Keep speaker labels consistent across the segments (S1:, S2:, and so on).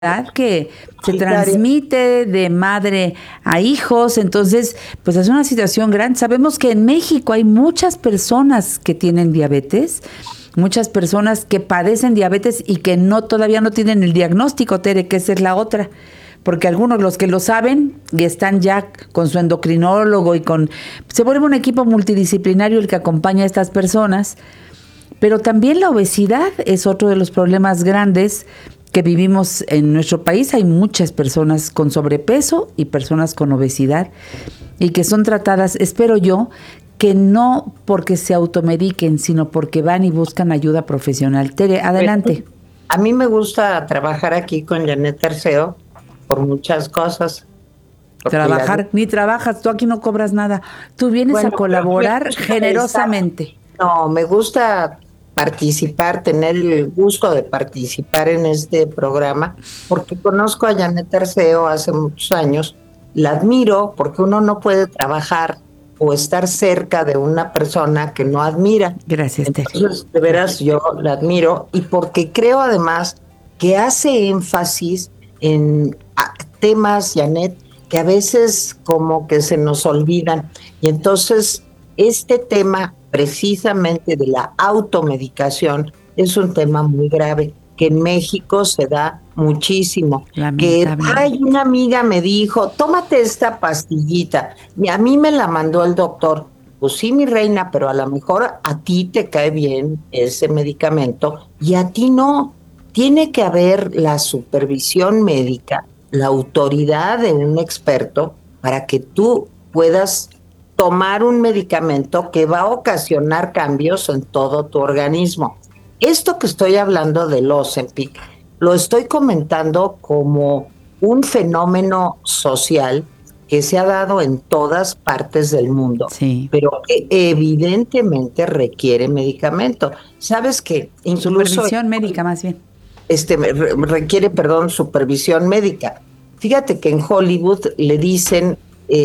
S1: que se
S2: Sí, claro.
S1: transmite de madre a hijos, entonces pues es una situación grande. Sabemos que en México hay muchas personas que tienen diabetes, muchas personas que padecen diabetes y que todavía no tienen el diagnóstico, Tere, que esa es la otra. Porque algunos, los que lo saben, y están ya con su endocrinólogo se vuelve un equipo multidisciplinario el que acompaña a estas personas. Pero también la obesidad es otro de los problemas grandes que vivimos en nuestro país. Hay muchas personas con sobrepeso y personas con obesidad y que son tratadas, espero yo, que no porque se automediquen, sino porque van y buscan ayuda profesional. Tere, adelante.
S2: A mí me gusta trabajar aquí con Janet Terceo por muchas cosas. Porque
S1: Trabajar, ni trabajas, tú aquí no cobras nada. Tú vienes a
S2: bueno, pero me
S1: colaborar
S2: gusta estar,
S1: generosamente.
S2: no, me gusta participar, tener el gusto de participar en este programa, porque conozco a Janet Terceo hace muchos años, la admiro porque uno no puede trabajar o estar cerca de una persona que no admira.
S1: Gracias, Tere.
S2: Entonces, de veras, yo la admiro y porque creo además que hace énfasis en temas, Janet, que a veces como que se nos olvidan. Y entonces, este tema precisamente de la automedicación es un tema muy grave, que en México se da muchísimo. Que
S1: Lamentablemente.
S2: hay una amiga me dijo, tómate esta pastillita. Y a mí me la mandó el doctor. Pues sí, mi reina, pero a lo mejor a ti te cae bien ese medicamento y a ti no. Tiene que haber la supervisión médica, la autoridad de un experto para que tú puedas tomar un medicamento que va a ocasionar cambios en todo tu organismo. Esto que estoy hablando del Ozempic, lo estoy comentando como un fenómeno social que se ha dado en todas partes del mundo,
S1: Sí.
S2: pero que evidentemente requiere medicamento. ¿Sabes que incluso
S1: Supervisión médica, más bien.
S2: requiere, perdón, supervisión médica? Fíjate que en Hollywood le dicen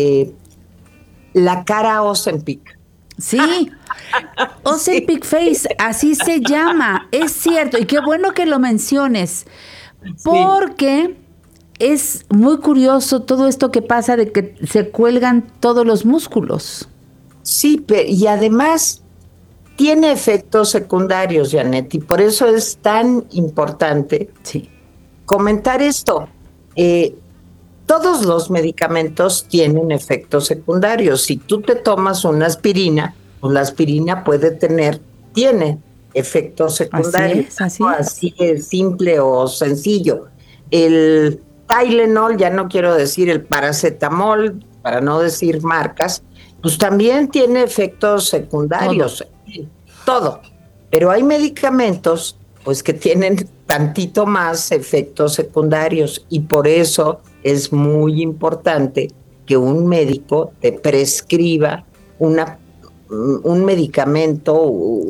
S2: la cara Ozempic.
S1: Sí,
S2: Sí,
S1: Ozempic Face, así se llama, es cierto, y qué bueno que lo menciones,
S2: sí,
S1: porque es muy curioso todo esto que pasa de que se cuelgan todos los músculos.
S2: sí, y además tiene efectos secundarios, Janet, y por eso es tan importante
S1: Sí,
S2: comentar esto. Eh, Todos los medicamentos tienen efectos secundarios. Si tú te tomas una aspirina, pues la aspirina tiene efectos
S1: así
S2: secundarios,
S1: es, así
S2: ¿no?
S1: es.
S2: Así de simple o sencillo. El Tylenol, ya no quiero decir el paracetamol, para no decir marcas, pues también tiene efectos
S1: Todo.
S2: secundarios, todo. Pero hay medicamentos, pues que tienen tantito más efectos secundarios y por eso es muy importante que un médico te prescriba una, un medicamento,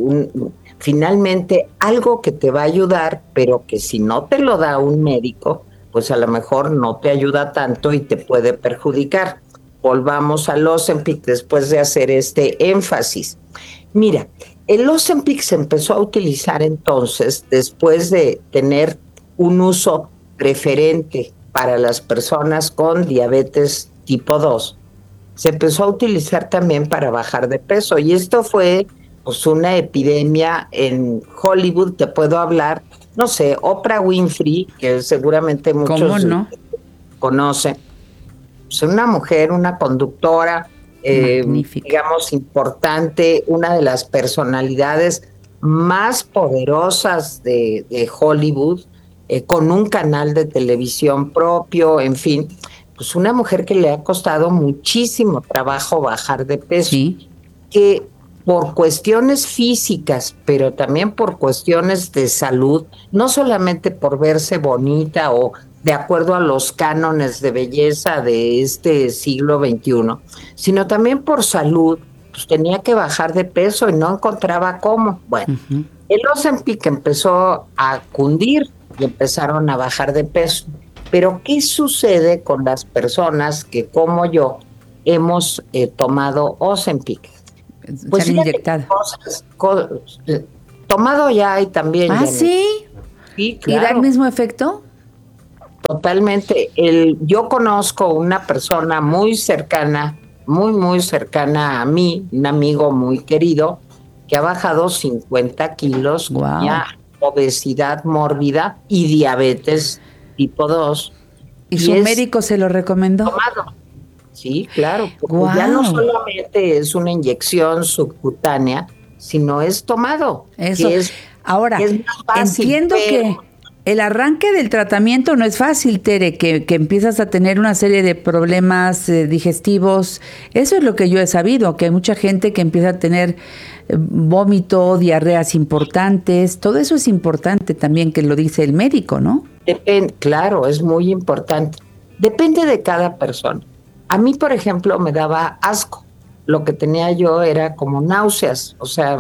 S2: finalmente algo que te va a ayudar, pero que si no te lo da un médico, pues a lo mejor no te ayuda tanto y te puede perjudicar. Volvamos al Ozempic después de hacer este énfasis. Mira, el Ozempic se empezó a utilizar entonces después de tener un uso preferente para las personas con diabetes tipo 2. Se empezó a utilizar también para bajar de peso y esto fue pues una epidemia en Hollywood. Te puedo hablar, no sé, Oprah Winfrey, que seguramente
S1: ¿Cómo
S2: muchos
S1: no?
S2: conocen, pues una mujer, una conductora,
S1: Magnífica.
S2: digamos, importante, una de las personalidades más poderosas de Hollywood, con un canal de televisión propio, en fin, pues una mujer que le ha costado muchísimo trabajo bajar de peso,
S1: Sí,
S2: que por cuestiones físicas, pero también por cuestiones de salud, no solamente por verse bonita o de acuerdo a los cánones de belleza de este siglo XXI, sino también por salud, pues tenía que bajar de peso y no encontraba cómo. Bueno, el Ozempic empezó a cundir y empezaron a bajar de peso. Pero ¿qué sucede con las personas que, como yo, hemos tomado Ozempic? Pues
S1: ser
S2: fíjate qué
S1: inyectada.
S2: tomado ya hay también,
S1: Ah,
S2: Janet.
S1: sí,
S2: Sí,
S1: ¿y da el
S2: claro,
S1: mismo efecto?
S2: Totalmente. Yo conozco una persona muy cercana, muy cercana a mí, un amigo muy querido, que ha bajado 50 kilos,
S1: Wow.
S2: ya obesidad mórbida y diabetes tipo 2
S1: ¿Y
S2: y
S1: su
S2: es
S1: médico se lo recomendó?
S2: tomado. Sí, claro, porque ya no
S1: Wow.
S2: solamente es una inyección subcutánea, sino es tomado,
S1: Eso.
S2: que
S1: Ahora,
S2: es más fácil,
S1: entiendo
S2: pero
S1: que el arranque del tratamiento no es fácil, Tere, que empiezas a tener una serie de problemas digestivos. Eso es lo que yo he sabido, que hay mucha gente que empieza a tener vómito, diarreas importantes. Todo eso es importante también que lo dice el médico, ¿no?
S2: claro, es muy importante. Depende de cada persona. A mí, por ejemplo, me daba asco. Lo que tenía yo era como náuseas. O sea,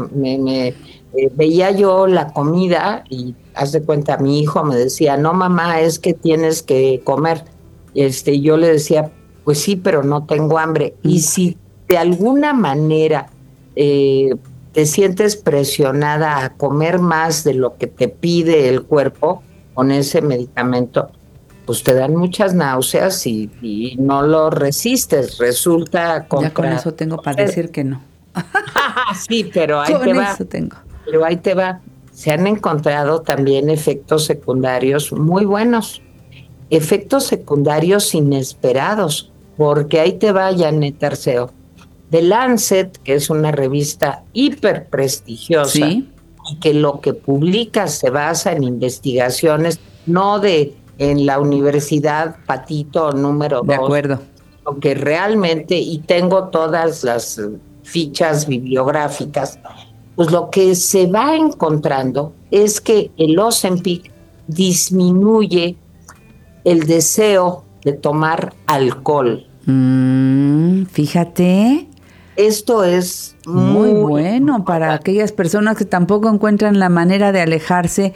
S2: veía yo la comida y haz de cuenta, mi hijo me decía, no, mamá, es que tienes que comer. Yo le decía, pues sí, pero no tengo hambre. Y si de alguna manera eh, te sientes presionada a comer más de lo que te pide el cuerpo con ese medicamento, pues te dan muchas náuseas y no lo resistes, resulta
S1: Ya con
S2: contra...
S1: eso tengo para decir que no.
S2: Sí, pero ahí te
S1: Con
S2: va,
S1: eso tengo.
S2: pero ahí te va. Se han encontrado también efectos secundarios muy buenos, efectos secundarios inesperados, porque ahí te va, Janet Arceo. The Lancet, que es una revista hiper prestigiosa,
S1: Sí,
S2: y que lo que publica se basa en investigaciones, no de en la Universidad Patito número
S1: de
S2: 2,
S1: acuerdo.
S2: lo que realmente, y tengo todas las fichas bibliográficas, pues lo que se va encontrando es que el Ozempic disminuye el deseo de tomar alcohol.
S1: Fíjate.
S2: Esto es
S1: Muy
S2: muy
S1: bueno para
S2: importante.
S1: aquellas personas que tampoco encuentran la manera de alejarse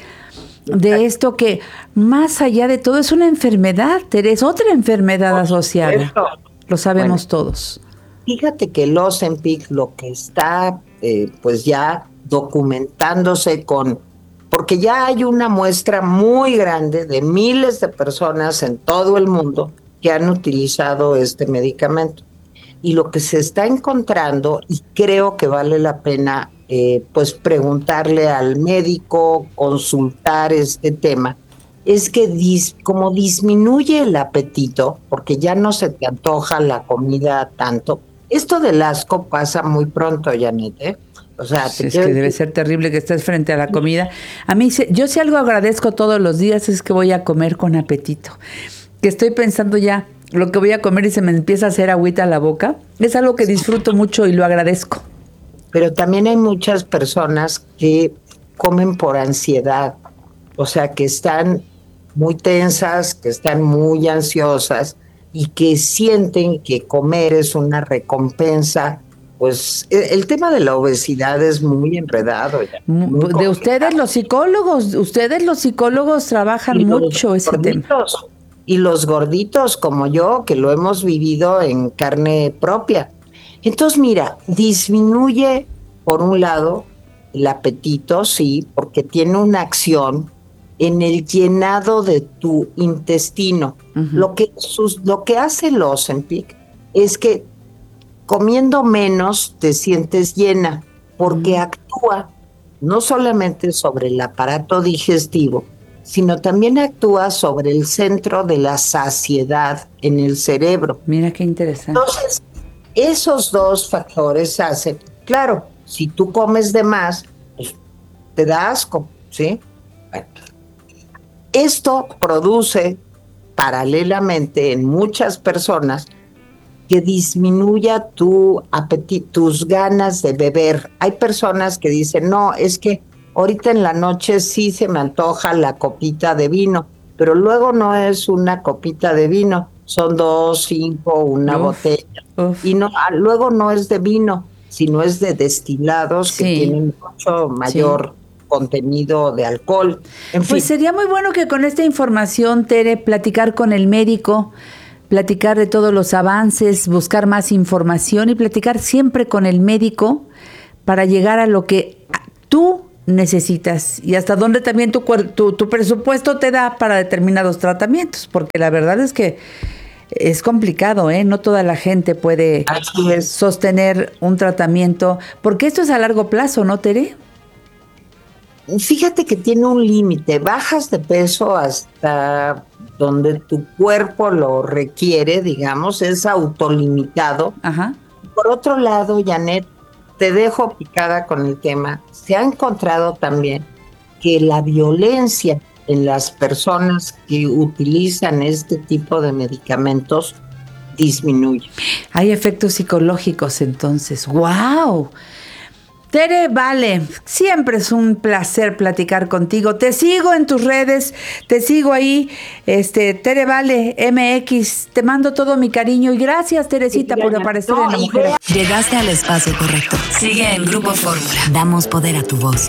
S1: de esto que más allá de todo es una enfermedad, Teresa, otra enfermedad
S2: Por
S1: asociada.
S2: supuesto.
S1: Lo
S2: Bueno,
S1: sabemos todos.
S2: fíjate que el Ozempic lo que está pues ya documentándose porque ya hay una muestra muy grande de miles de personas en todo el mundo que han utilizado este medicamento. Y lo que se está encontrando, y creo que vale la pena pues preguntarle al médico, consultar este tema, es que como disminuye el apetito, porque ya no se te antoja la comida tanto, esto del asco pasa muy pronto, Janet, ¿eh? O sea, te
S1: Es
S2: quiero
S1: que debe
S2: decir,
S1: ser terrible que estés frente a la comida. A mí, yo si algo agradezco todos los días es que voy a comer con apetito. Que estoy pensando ya lo que voy a comer y se me empieza a hacer agüita a la boca. Es algo que disfruto mucho y lo agradezco.
S2: pero también hay muchas personas que comen por ansiedad, o sea, que están muy tensas, que están muy ansiosas y que sienten que comer es una recompensa. Pues el tema de la obesidad es muy enredado, ya, muy
S1: De
S2: complicado.
S1: ustedes los psicólogos trabajan
S2: Y
S1: mucho ese tema.
S2: y los gorditos como yo, que lo hemos vivido en carne propia. Entonces, mira, disminuye, por un lado, el apetito, sí, porque tiene una acción en el llenado de tu intestino.
S1: Uh-huh.
S2: Lo que hace el Ozempic es que comiendo menos te sientes llena, porque actúa no solamente sobre el aparato digestivo, sino también actúa sobre el centro de la saciedad en el cerebro.
S1: Mira qué interesante.
S2: Entonces, esos dos factores hacen, claro, si tú comes de más, pues te da asco, ¿sí? Bueno, esto produce paralelamente en muchas personas que disminuya tu apetito, tus ganas de beber. Hay personas que dicen, no, es que ahorita en la noche sí se me antoja la copita de vino, pero luego no es una copita de vino, son 2, 5, una
S1: Uf,
S2: botella.
S1: uf.
S2: Y no, luego no es de vino, sino es de destilados que
S1: Sí,
S2: tienen mucho
S1: sí.
S2: mayor contenido de alcohol. En
S1: Pues
S2: fin,
S1: sería muy bueno que con esta información, Tere, platicar con el médico, platicar de todos los avances, buscar más información y platicar siempre con el médico para llegar a lo que tú necesitas y hasta dónde también tu presupuesto te da para determinados tratamientos, porque la verdad es que es complicado, no toda la gente puede sostener un tratamiento, porque esto es a largo plazo, ¿no, Tere?
S2: Fíjate que tiene un límite, bajas de peso hasta donde tu cuerpo lo requiere, digamos, es autolimitado.
S1: Ajá.
S2: Por otro lado, Janet, te dejo picada con el tema. Se ha encontrado también que la violencia en las personas que utilizan este tipo de medicamentos disminuye.
S1: Hay efectos psicológicos entonces. ¡Wow! Tere Vale, siempre es un placer platicar contigo. Te sigo en tus redes, te sigo ahí, Tere Vale MX. Te mando todo mi cariño y gracias, Teresita, por aparecer en La Mujer.
S3: Llegaste al espacio correcto. Sigue en Grupo Fórmula. Damos poder a tu voz.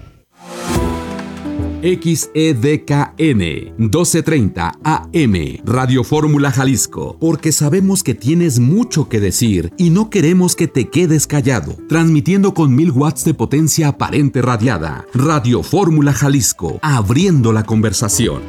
S4: XEDKN 1230 AM Radio Fórmula Jalisco, porque sabemos que tienes mucho que decir y no queremos que te quedes callado. Transmitiendo con 1000 watts de potencia aparente radiada. Radio Fórmula Jalisco, abriendo la conversación.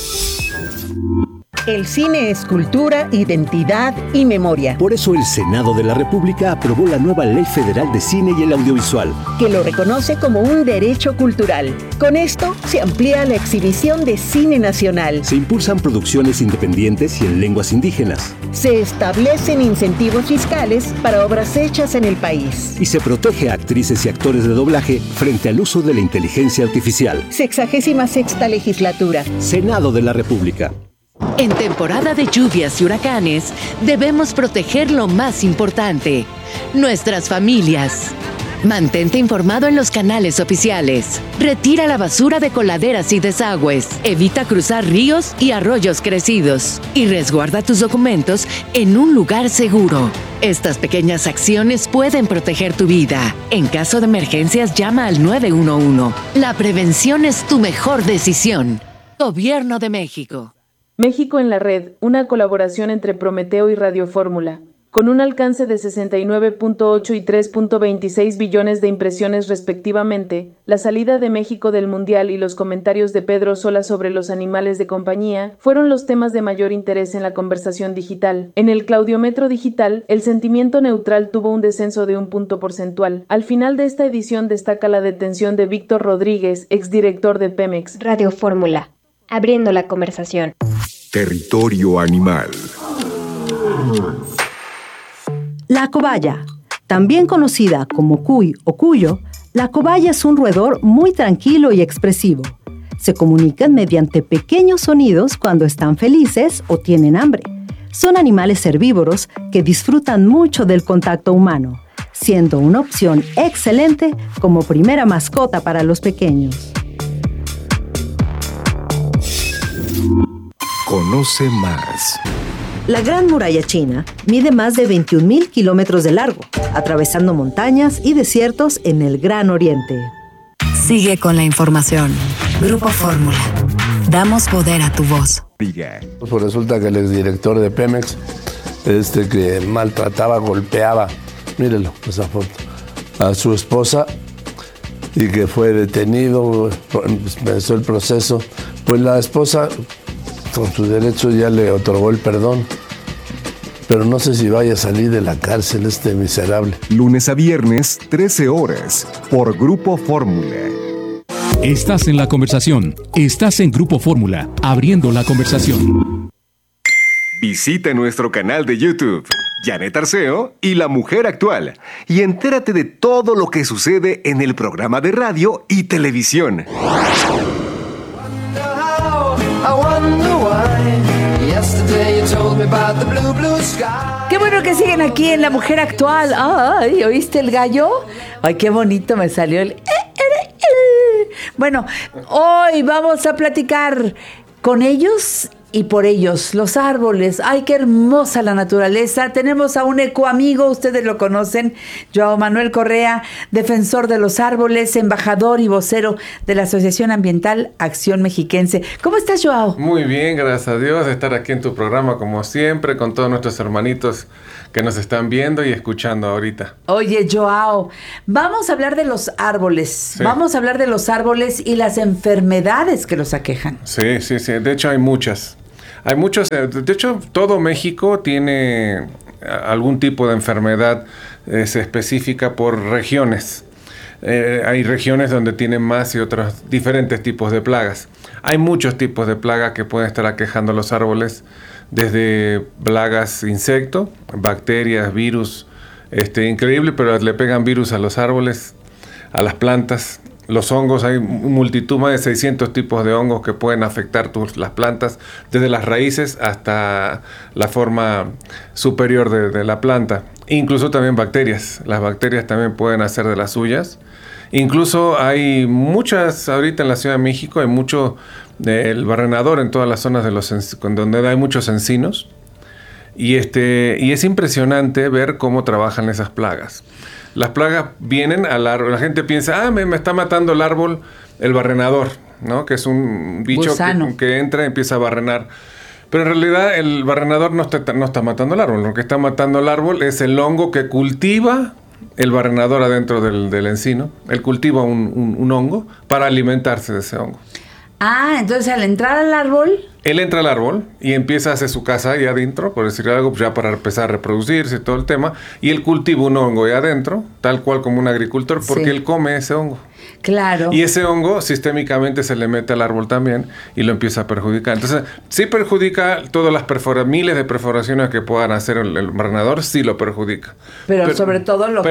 S5: El cine es cultura, identidad y memoria.
S6: Por eso el Senado de la República aprobó la nueva Ley Federal de Cine y el Audiovisual,
S5: que lo reconoce como un derecho cultural. Con esto se amplía la exhibición de cine nacional.
S6: Se impulsan producciones independientes y en lenguas indígenas.
S5: Se establecen incentivos fiscales para obras hechas en el país.
S6: Y se protege a actrices y actores de doblaje frente al uso de la inteligencia artificial.
S5: 66ª legislatura.
S6: Senado de la República.
S7: En temporada de lluvias y huracanes, debemos proteger lo más importante, nuestras familias. Mantente informado en los canales oficiales. Retira la basura de coladeras y desagües. Evita cruzar ríos y arroyos crecidos. Y resguarda tus documentos en un lugar seguro. Estas pequeñas acciones pueden proteger tu vida. En caso de emergencias, llama al 911. La prevención es tu mejor decisión. Gobierno de México.
S8: México en la Red, una colaboración entre Prometeo y Radio Fórmula, con un alcance de 69.8 y 3.26 billones de impresiones respectivamente. La salida de México del Mundial y los comentarios de Pedro Sola sobre los animales de compañía fueron los temas de mayor interés en la conversación digital. En el Claudiometro digital, el sentimiento neutral tuvo un descenso de 1 punto porcentual. Al final de esta edición destaca la detención de Víctor Rodríguez, exdirector de Pemex.
S9: Radio Fórmula, abriendo la conversación.
S10: Territorio animal.
S11: La cobaya, también conocida como cuy o cuyo, la cobaya es un roedor muy tranquilo y expresivo. Se comunican mediante pequeños sonidos cuando están felices o tienen hambre. Son animales herbívoros que disfrutan mucho del contacto humano, siendo una opción excelente como primera mascota para los pequeños.
S10: Conoce más.
S11: La Gran Muralla China mide más de 21,000 kilómetros de largo, atravesando montañas y desiertos en el Gran Oriente.
S3: Sigue con la información. Grupo Fórmula. Damos poder a tu voz.
S12: Pues resulta que el exdirector de Pemex, que maltrataba, golpeaba, mírelo, esa foto, a su esposa y que fue detenido, empezó el proceso. Pues la esposa, con su derecho, ya le otorgó el perdón. Pero no sé si vaya a salir de la cárcel este miserable.
S10: Lunes a viernes, 13 horas, por Grupo Fórmula.
S13: Estás en la conversación. Estás en Grupo Fórmula, abriendo la conversación.
S10: Visita nuestro canal de YouTube, Janet Arceo y La Mujer Actual, y entérate de todo lo que sucede en el programa de radio y televisión.
S1: Qué bueno que siguen aquí en La Mujer Actual. Ay, ¿oíste el gallo? Ay, qué bonito me salió el... Bueno, hoy vamos a platicar con ellos y por ellos, los árboles. ¡Ay, qué hermosa la naturaleza! Tenemos a un ecoamigo, ustedes lo conocen, Joao Manuel Correa, defensor de los árboles, embajador y vocero de la Asociación Ambiental Acción Mexiquense. ¿Cómo estás, Joao?
S14: Muy bien, gracias a Dios, de estar aquí en tu programa como siempre, con todos nuestros hermanitos que nos están viendo y escuchando ahorita.
S1: Oye, Joao, vamos a hablar de los árboles. Sí. Vamos a hablar de los árboles y las enfermedades que los aquejan.
S14: Sí. De hecho, hay muchas. Hay muchos. De hecho, todo México tiene algún tipo de enfermedad específica por regiones. Hay regiones donde tienen más y otros diferentes tipos de plagas. Hay muchos tipos de plagas que pueden estar aquejando los árboles, desde plagas insectos, bacterias, virus, increíble, pero le pegan virus a los árboles, a las plantas. Los hongos, hay multitud, más de 600 tipos de hongos que pueden afectar las plantas, desde las raíces hasta la forma superior de la planta. Incluso también bacterias. Las bacterias también pueden hacer de las suyas. Incluso hay muchas, ahorita en la Ciudad de México, hay mucho del barrenador en todas las zonas donde hay muchos encinos. Y es impresionante ver cómo trabajan esas plagas. Las plagas vienen al árbol. La gente piensa, me está matando el árbol el barrenador, ¿no? Que es un bicho que entra y empieza a barrenar. Pero en realidad el barrenador no está matando el árbol. Lo que está matando el árbol es el hongo que cultiva el barrenador adentro del encino. Él cultiva un hongo para alimentarse de ese hongo.
S1: Entonces al entrar al árbol...
S14: Él entra al árbol y empieza a hacer su casa ahí adentro, por decir algo, pues ya para empezar a reproducirse y todo el tema. Y él cultiva un hongo ahí adentro, tal cual como un agricultor, porque él come ese hongo.
S1: Claro.
S14: Y ese hongo sistémicamente se le mete al árbol también y lo empieza a perjudicar. Entonces, sí perjudica todas las miles de perforaciones que puedan hacer el barrenador, sí lo perjudica.
S1: Pero sobre todo lo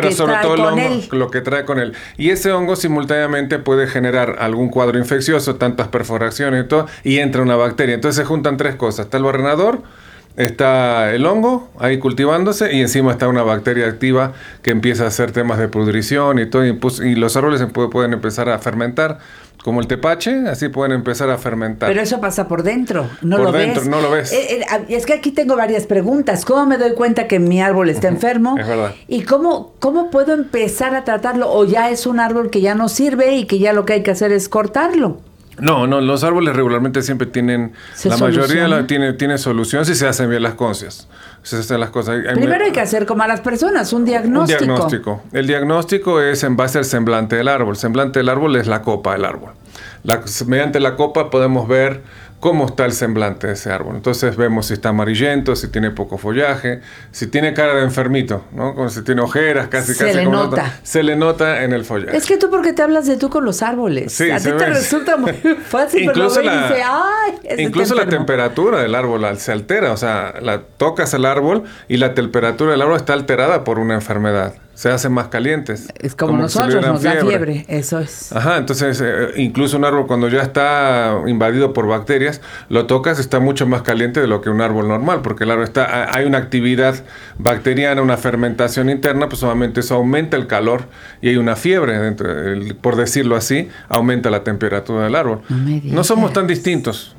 S1: que trae con él. Y ese hongo simultáneamente puede generar algún cuadro infeccioso, tantas perforaciones y todo, y entra una bacteria. Entonces se juntan tres cosas. Está el barrenador, está el hongo ahí cultivándose y encima está una bacteria activa que empieza a hacer temas de pudrición y todo. Y los árboles pueden empezar a fermentar. Como el tepache, así pueden empezar a fermentar. Pero eso pasa por dentro,
S14: no lo ves.
S1: Es que aquí tengo varias preguntas. ¿Cómo me doy cuenta que mi árbol está enfermo?
S14: Es verdad.
S1: ¿Y cómo puedo empezar a tratarlo? ¿O ya es un árbol que ya no sirve y que ya lo que hay que hacer es cortarlo?
S14: No, los árboles regularmente siempre tienen, mayoría tiene solución si se hacen bien las cosas.
S1: Primero hay que hacer como a las personas, un diagnóstico.
S14: El diagnóstico es en base al semblante del árbol. El semblante del árbol es la copa del árbol. Mediante la copa podemos ver cómo está el semblante de ese árbol. Entonces vemos si está amarillento, si tiene poco follaje, si tiene cara de enfermito, ¿no? Como si tiene ojeras, se le nota en el follaje.
S1: Es que tú, porque te hablas de tú con los árboles.
S14: Sí,
S1: a ti te resulta muy fácil.
S14: Incluso la temperatura del árbol se altera, o sea, tocas el árbol y la temperatura del árbol está alterada por una enfermedad. Se hacen más calientes.
S1: Es como nosotros, nos da fiebre, eso es.
S14: Entonces incluso un árbol cuando ya está invadido por bacterias, lo tocas, está mucho más caliente de lo que un árbol normal, porque el árbol hay una actividad bacteriana, una fermentación interna, pues obviamente eso aumenta el calor y hay una fiebre dentro, por decirlo así, aumenta la temperatura del árbol. No somos tan distintos.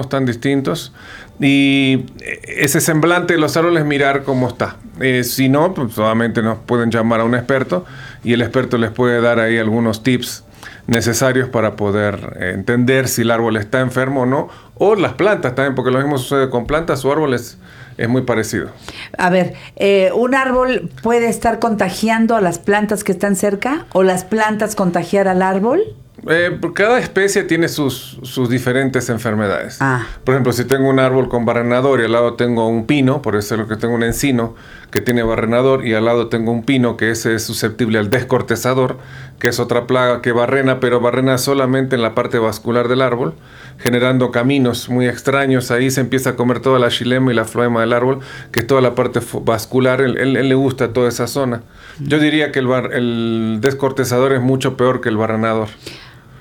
S14: Y ese semblante de los árboles, mirar cómo está. Si no, pues solamente nos pueden llamar a un experto y el experto les puede dar ahí algunos tips necesarios para poder entender si el árbol está enfermo o no, o las plantas también, porque lo mismo sucede con plantas o árboles, es muy parecido.
S1: A ver, ¿un árbol puede estar contagiando a las plantas que están cerca o las plantas contagiar al árbol?
S14: Cada especie tiene sus diferentes enfermedades. Por ejemplo, si tengo un árbol con barrenador y al lado tengo un pino, por eso es lo que tengo un encino que tiene barrenador, y al lado tengo un pino que ese es susceptible al descortezador, que es otra plaga que barrena, pero barrena solamente en la parte vascular del árbol, generando caminos muy extraños. Ahí se empieza a comer toda la xilema y la floema del árbol, que es toda la parte vascular. Él le gusta toda esa zona. Yo diría que el descortezador es mucho peor que el barrenador.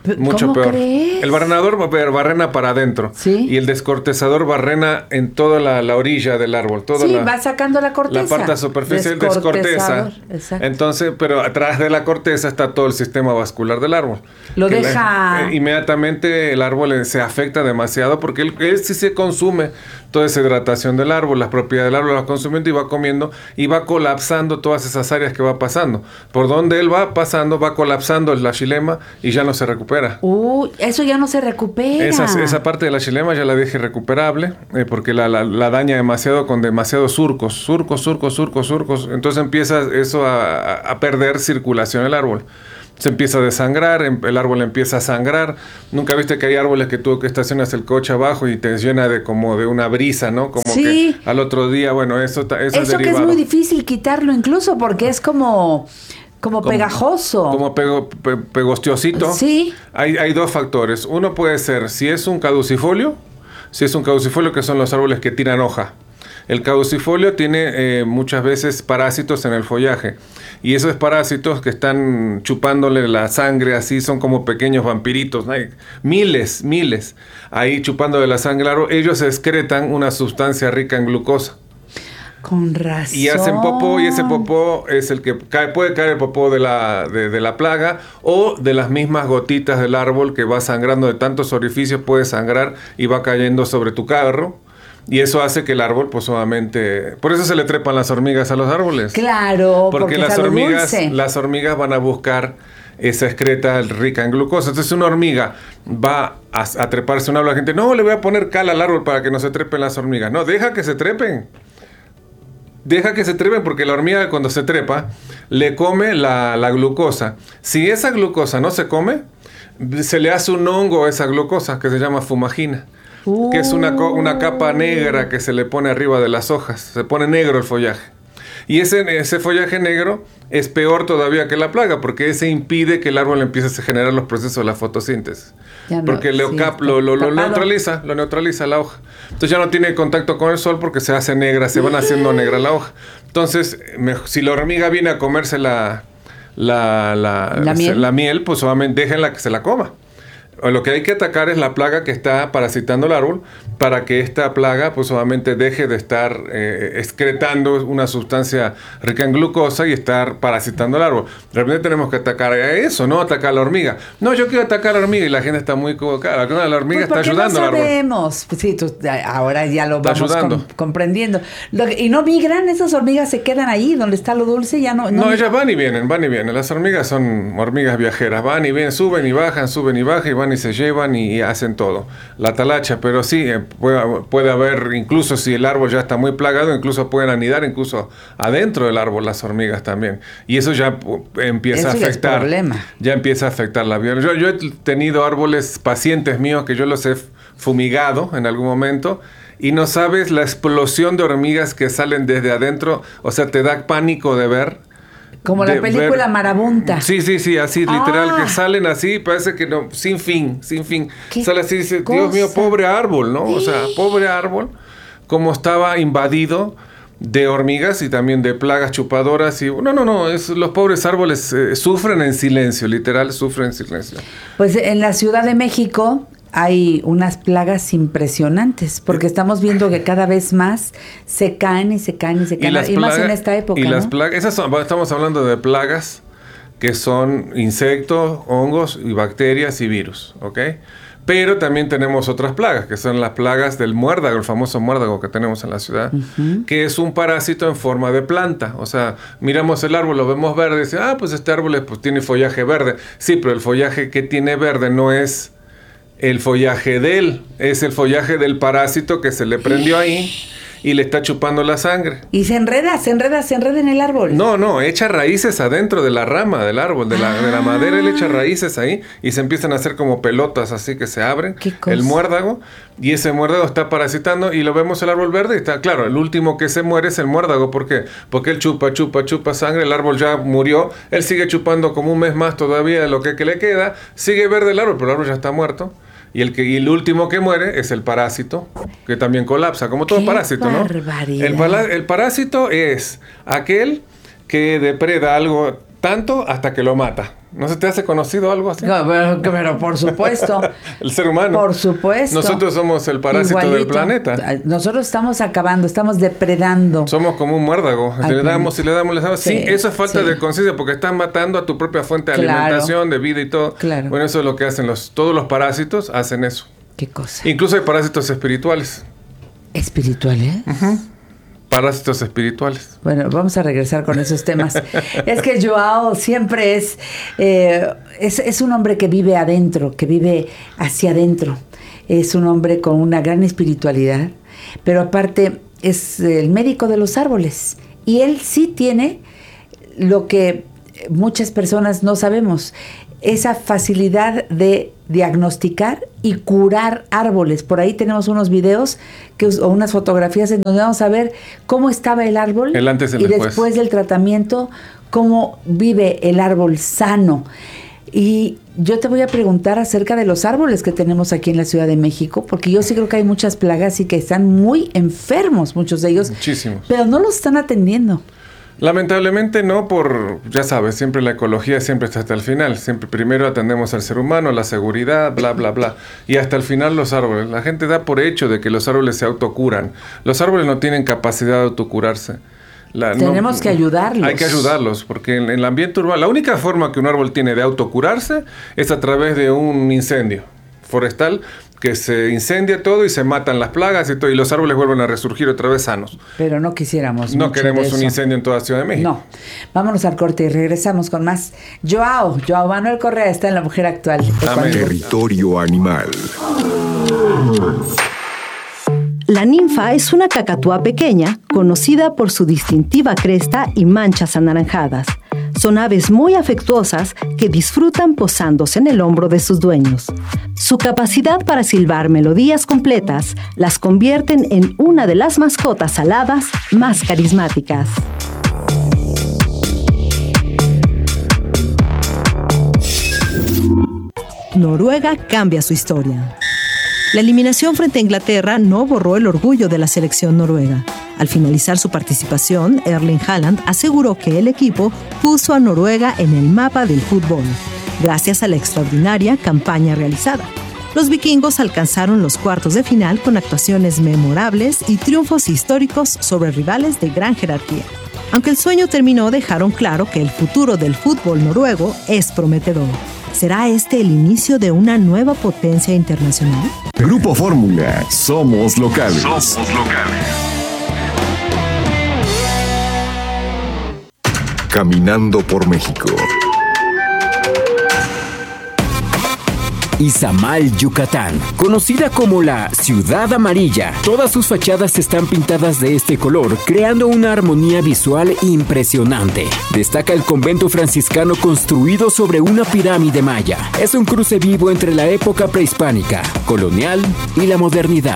S14: Mucho
S1: ¿Cómo
S14: peor.
S1: crees?
S14: El barrenador barrena para adentro.
S1: ¿Sí?
S14: Y el descortezador barrena en toda la orilla del árbol.
S1: Va sacando la corteza.
S14: La parte superficial descorteza.
S1: Exacto.
S14: Entonces, pero atrás de la corteza está todo el sistema vascular del árbol.
S1: Lo deja...
S14: inmediatamente el árbol se afecta demasiado porque él sí se consume toda esa hidratación del árbol, las propiedades del árbol las consumiendo y va comiendo y va colapsando todas esas áreas que va pasando. Por donde él va pasando, va colapsando la xilema y ya no se recupera.
S1: Eso ya no se recupera.
S14: Esa parte de la xilema ya la dejé recuperable porque la daña demasiado con demasiados surcos. Entonces empieza eso a perder circulación el árbol. Se empieza a desangrar, el árbol empieza a sangrar. Nunca viste que hay árboles que tú que estacionas el coche abajo y te llena de como de una brisa, ¿no? Como
S1: sí.
S14: Que al otro día, bueno, eso es derivado.
S1: Que es muy difícil quitarlo incluso porque es como pegajoso.
S14: Como pegostiosito.
S1: Sí.
S14: Hay dos factores. Uno puede ser si es un caducifolio, que son los árboles que tiran hoja. El caducifolio tiene muchas veces parásitos en el follaje y esos parásitos que están chupándole la sangre así son como pequeños vampiritos, ¿no? Hay miles ahí chupándole la sangre al árbol. Ellos excretan una sustancia rica en glucosa.
S1: Con razón.
S14: Y hacen popó y ese popó es el que puede caer el popó de la plaga o de las mismas gotitas del árbol que va sangrando de tantos orificios, puede sangrar y va cayendo sobre tu carro. Y eso hace que el árbol, pues obviamente... Por eso se le trepan las hormigas a los árboles.
S1: Claro, porque
S14: las hormigas van a buscar esa excreta rica en glucosa. Entonces una hormiga va a treparse a un árbol. La gente, no, le voy a poner cal al árbol para que no se trepen las hormigas. No, deja que se trepen. Porque la hormiga cuando se trepa le come la glucosa. Si esa glucosa no se come, se le hace un hongo a esa glucosa que se llama fumagina. Que es una capa negra que se le pone arriba de las hojas. Se pone negro el follaje. Y ese follaje negro es peor todavía que la plaga, porque ese impide que el árbol empiece a generar los procesos de la fotosíntesis. Porque lo neutraliza la hoja. Entonces ya no tiene contacto con el sol porque se hace negra, se van haciendo negra la hoja. Entonces, si la hormiga viene a comerse la miel, pues solamente déjenla que se la coma. Lo que hay que atacar es la plaga que está parasitando el árbol para que esta plaga pues obviamente deje de estar excretando una sustancia rica en glucosa y estar parasitando el árbol. Realmente tenemos que atacar a eso, no atacar a la hormiga. No, yo quiero atacar a la hormiga y la gente está muy equivocada. La hormiga está ayudando al árbol.
S1: Sabemos. Sí, ahora ya lo vamos comprendiendo. Y no migran, esas hormigas se quedan ahí donde está lo dulce, ya no.
S14: No, ellas van y vienen. Las hormigas son hormigas viajeras, van y vienen, suben y bajan y van y se llevan y hacen todo. La talacha, pero sí, puede haber, incluso si el árbol ya está muy plagado, incluso pueden anidar incluso adentro del árbol las hormigas también. Y eso ya empieza a afectar. Ya empieza a afectar la vida. Yo he tenido pacientes míos que yo los he fumigado en algún momento y no sabes la explosión de hormigas que salen desde adentro. O sea, te da pánico de ver.
S1: Como la película Marabunta.
S14: Sí, así, literal, que salen así, parece que no, sin fin. Sale así, dice, Dios mío, pobre árbol, ¿no? O sea, pobre árbol, como estaba invadido de hormigas y también de plagas chupadoras. Y los pobres árboles sufren en silencio, literal, sufren en silencio.
S1: Pues en la Ciudad de México hay unas plagas impresionantes, porque estamos viendo que cada vez más se caen y más en esta época.
S14: Y las plagas, estamos hablando de plagas que son insectos, hongos y bacterias y virus, ¿ok? Pero también tenemos otras plagas, que son las plagas del muérdago, el famoso muérdago que tenemos en la ciudad, que es un parásito en forma de planta. O sea, miramos el árbol, lo vemos verde, y decimos, pues este árbol tiene follaje verde. Sí, pero el follaje que tiene verde no es el follaje de él, es el follaje del parásito que se le prendió ahí y le está chupando la sangre.
S1: Y se enreda en el árbol.
S14: No, echa raíces adentro de la rama del árbol, de la madera, él echa raíces ahí y se empiezan a hacer como pelotas así que se abren. El muérdago, y ese muérdago está parasitando y lo vemos el árbol verde y está, claro, el último que se muere es el muérdago. ¿Por qué? Porque él chupa sangre, el árbol ya murió, él sigue chupando como un mes más todavía de lo que le queda, sigue verde el árbol, pero el árbol ya está muerto. Y el último que muere es el parásito, que también colapsa, como todo parásito, ¿no? El parásito es aquel que depreda algo tanto hasta que lo mata. ¿No se te hace conocido algo así?
S1: No, pero por supuesto.
S14: El ser humano.
S1: Por supuesto.
S14: Nosotros somos el parásito del planeta.
S1: Nosotros estamos acabando, estamos depredando.
S14: Somos como un muérdago. Le damos. Sí, eso es falta de conciencia porque estás matando a tu propia fuente de alimentación, de vida y todo.
S1: Claro.
S14: Bueno, eso es lo que hacen todos los parásitos, hacen eso.
S1: ¿Qué cosa?
S14: Incluso hay parásitos espirituales.
S1: ¿Espirituales?
S14: Parásitos espirituales.
S1: Bueno, vamos a regresar con esos temas. Es que Joao siempre es un hombre que vive adentro, que vive hacia adentro. Es un hombre con una gran espiritualidad, pero aparte es el médico de los árboles. Y él sí tiene lo que muchas personas no sabemos, esa facilidad de diagnosticar y curar árboles. Por ahí tenemos unos videos o unas fotografías en donde vamos a ver cómo estaba el árbol
S14: el antes
S1: y después del tratamiento, cómo vive el árbol sano. Y yo te voy a preguntar acerca de los árboles que tenemos aquí en la Ciudad de México, porque yo sí creo que hay muchas plagas y que están muy enfermos, muchos de ellos.
S14: Muchísimos.
S1: Pero no los están atendiendo.
S14: Lamentablemente no, ya sabes, siempre la ecología siempre está hasta el final. Siempre primero atendemos al ser humano, la seguridad, bla, bla, bla. Y hasta el final los árboles. La gente da por hecho de que los árboles se autocuran. Los árboles no tienen capacidad de autocurarse.
S1: Tenemos que ayudarlos.
S14: Hay que ayudarlos, porque en el ambiente urbano, la única forma que un árbol tiene de autocurarse es a través de un incendio forestal, que se incendia todo y se matan las plagas y todo, y los árboles vuelven a resurgir otra vez sanos.
S1: Pero no quisiéramos.
S14: No queremos un incendio en toda Ciudad de México.
S1: No. Vámonos al corte y regresamos con más. Joao Manuel Correa está en La Mujer Actual.
S10: Territorio Animal.
S11: La ninfa es una cacatúa pequeña, conocida por su distintiva cresta y manchas anaranjadas. Son aves muy afectuosas que disfrutan posándose en el hombro de sus dueños. Su capacidad para silbar melodías completas las convierten en una de las mascotas aladas más carismáticas. Noruega cambia su historia. La eliminación frente a Inglaterra no borró el orgullo de la selección noruega. Al finalizar su participación, Erling Haaland aseguró que el equipo puso a Noruega en el mapa del fútbol, gracias a la extraordinaria campaña realizada. Los vikingos alcanzaron los cuartos de final con actuaciones memorables y triunfos históricos sobre rivales de gran jerarquía. Aunque el sueño terminó, dejaron claro que el futuro del fútbol noruego es prometedor. ¿Será este el inicio de una nueva potencia internacional?
S10: Grupo Fórmula. Somos locales. Caminando por México.
S15: Izamal, Yucatán, conocida como la Ciudad Amarilla. Todas sus fachadas están pintadas de este color, creando una armonía visual impresionante. Destaca el convento franciscano construido sobre una pirámide maya. Es un cruce vivo entre la época prehispánica, colonial y la modernidad.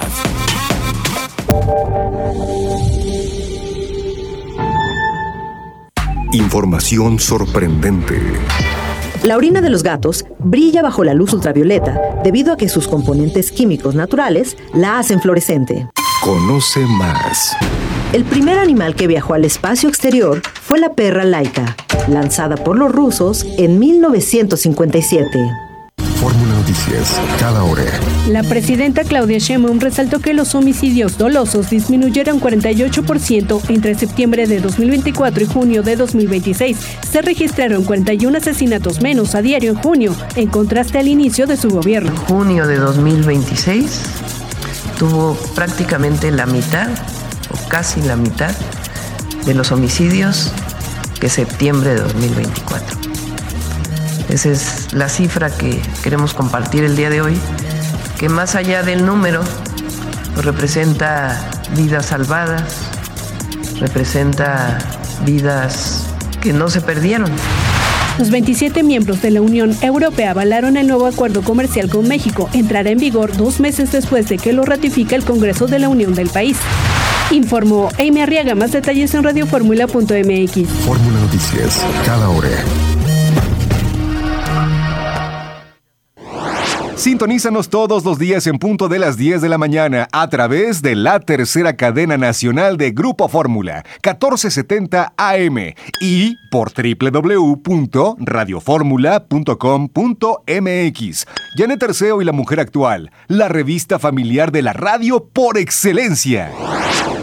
S10: Información sorprendente.
S11: La orina de los gatos brilla bajo la luz ultravioleta debido a que sus componentes químicos naturales la hacen fluorescente.
S10: Conoce más.
S11: El primer animal que viajó al espacio exterior fue la perra Laika, lanzada por los rusos en 1957.
S10: Fórmula Noticias, cada hora.
S16: La presidenta Claudia Sheinbaum resaltó que los homicidios dolosos disminuyeron 48% entre septiembre de 2024 y junio de 2026. Se registraron 41 asesinatos menos a diario en junio, en contraste al inicio de su gobierno.
S17: Junio de 2026 tuvo prácticamente la mitad, o casi la mitad, de los homicidios que septiembre de 2024. Esa es la cifra que queremos compartir el día de hoy, que más allá del número, pues representa vidas salvadas, representa vidas que no se perdieron.
S16: Los 27 miembros de la Unión Europea avalaron el nuevo acuerdo comercial con México. Entrará en vigor 2 meses después de que lo ratifique el Congreso de la Unión del país. Informó Amy Arriaga. Más detalles en radioformula.mx.
S10: Fórmula Noticias, cada hora. Sintonízanos todos los días en punto de las 10 de la mañana a través de la tercera cadena nacional de Grupo Fórmula, 1470 AM y por www.radioformula.com.mx. Janet Arceo y la Mujer Actual, la revista familiar de la radio por excelencia.